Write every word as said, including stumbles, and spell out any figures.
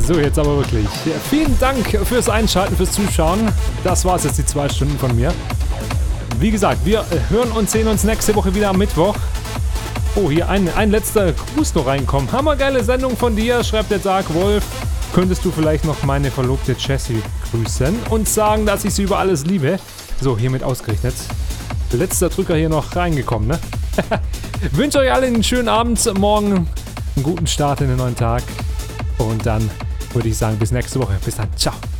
So, jetzt aber wirklich. Ja, vielen Dank fürs Einschalten, fürs Zuschauen. Das war's jetzt, die zwei Stunden von mir. Wie gesagt, wir hören und sehen uns nächste Woche wieder am Mittwoch. Oh, hier ein, ein letzter Gruß noch reinkommen. Hammergeile Sendung von dir, schreibt der Dark Wolf. Könntest du vielleicht noch meine Verlobte Jessie grüßen und sagen, dass ich sie über alles liebe? So, hiermit ausgerechnet. Letzter Drücker hier noch reingekommen, ne? Wünsche euch alle einen schönen Abend, morgen einen guten Start in den neuen Tag. Und dann würde ich sagen, bis nächste Woche. Bis dann. Ciao.